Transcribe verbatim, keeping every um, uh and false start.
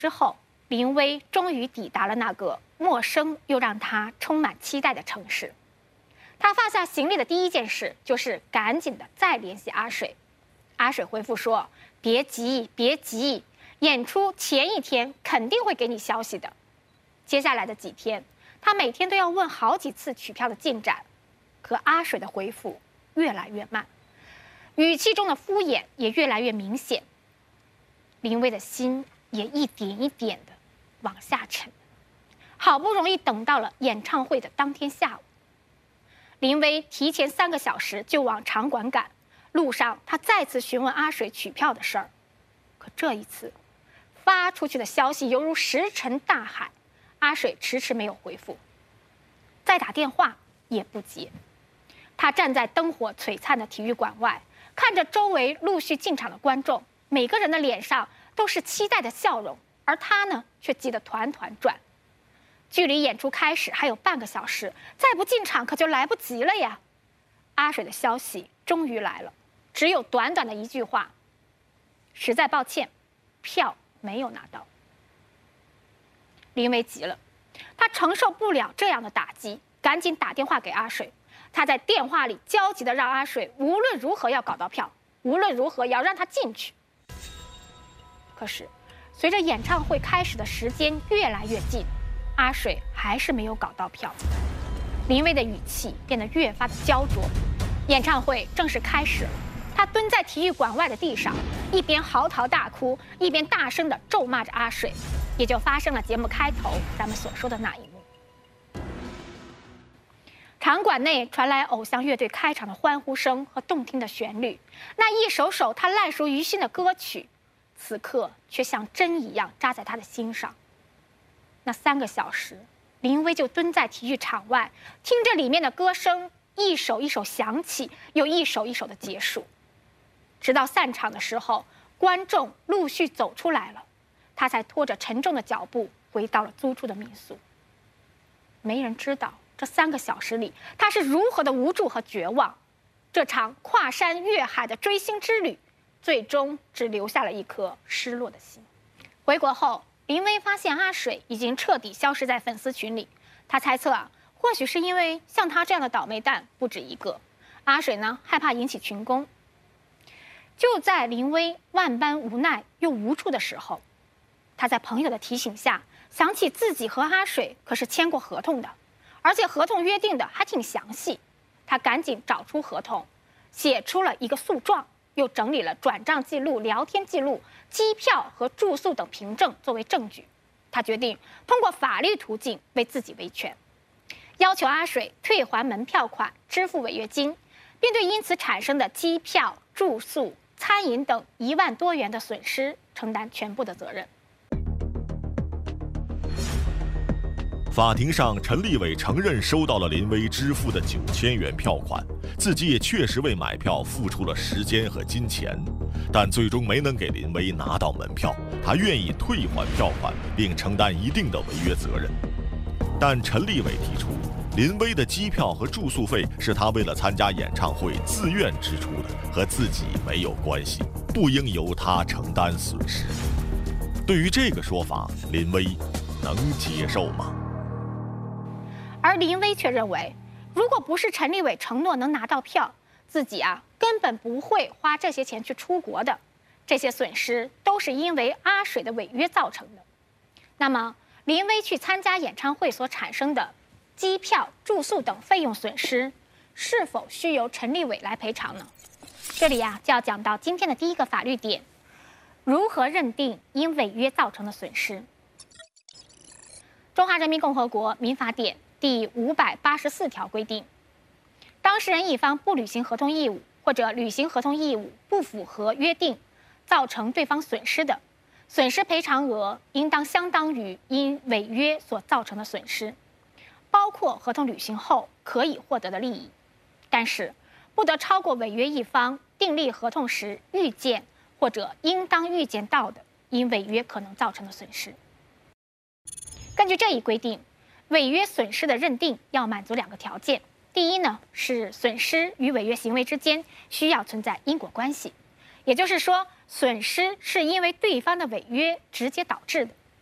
之后，林威终于抵达了那个陌生又让他充满期待的城市。他放下行李的第一件事就是赶紧的再联系阿水。阿水回复说：“别急，别急，演出前一天肯定会给你消息的。”接下来的几天，他每天都要问好几次取票的进展，可阿水的回复越来越慢，语气中的敷衍也越来越明显。林威的心也一点一点的往下沉。好不容易等到了演唱会的当天下午，林威提前三个小时就往场馆赶。路上，他再次询问阿水取票的事儿，可这一次，发出去的消息犹如石沉大海，阿水迟迟没有回复，再打电话也不接。他站在灯火璀璨的体育馆外，看着周围陆续进场的观众，每个人的脸上都是期待的笑容，而他呢，却急得团团转。距离演出开始还有半个小时，再不进场可就来不及了呀！阿水的消息终于来了，只有短短的一句话：“实在抱歉，票没有拿到。”林威急了，他承受不了这样的打击，赶紧打电话给阿水。他在电话里焦急地让阿水无论如何要搞到票，无论如何也要让他进去。可是，随着演唱会开始的时间越来越近，阿水还是没有搞到票。林威的语气变得越发的焦灼。演唱会正式开始了，他蹲在体育馆外的地上，一边嚎啕大哭，一边大声地咒骂着阿水，也就发生了节目开头咱们所说的那一幕。场馆内传来偶像乐队开场的欢呼声和动听的旋律，那一首首他烂熟于心的歌曲，此刻却像针一样扎在他的心上。那三个小时，林威就蹲在体育场外，听着里面的歌声一首一首响起，又一首一首的结束。直到散场的时候，观众陆续走出来了，他才拖着沉重的脚步回到了租住的民宿。没人知道这三个小时里他是如何的无助和绝望。这场跨山越海的追星之旅，最终只留下了一颗失落的心。回国后，林威发现阿水已经彻底消失在粉丝群里。他猜测啊，或许是因为像他这样的倒霉蛋不止一个，阿水呢害怕引起群攻。就在林威万般无奈又无助的时候，他在朋友的提醒下想起自己和阿水可是签过合同的，而且合同约定的还挺详细。他赶紧找出合同，写出了一个诉状，又整理了转账记录、聊天记录、机票和住宿等凭证作为证据。他决定通过法律途径为自己维权，要求阿水退还门票款、支付违约金，并对因此产生的机票、住宿、餐饮等一万多元的损失承担全部的责任。 法庭上，陈立伟承认收到了林威支付的九千元票款，自己也确实为买票付出了时间和金钱，但最终没能给林威拿到门票。他愿意退还票款，并承担一定的违约责任。但陈立伟提出，林威的机票和住宿费是他为了参加演唱会自愿支出的，和自己没有关系，不应由他承担损失。对于这个说法，林威能接受吗？ 而林威却认为，如果不是陈立伟承诺能拿到票，自己啊根本不会花这些钱去出国的。这些损失都是因为阿水的违约造成的。那么，林威去参加演唱会所产生的机票、住宿等费用损失，是否需由陈立伟来赔偿呢？这里呀、啊、就要讲到今天的第一个法律点：如何认定因违约造成的损失。中华人民共和国民法典第五百八十四条规定，当事人一方不履行合同义务，或者履行合同义务不符合约定，造成对方损失的，损失赔偿额应当相当于因违约所造成的损失，包括合同履行后可以获得的利益，但是不得超过违约一方订立合同时预见或者应当预见到的因违约可能造成的损失。根据这一规定，违约损失的认定要满足两个条件。第一呢，是损失与违约行为之间需要存在因果关系，也就是说，损失是因为对方的违约直接导致的。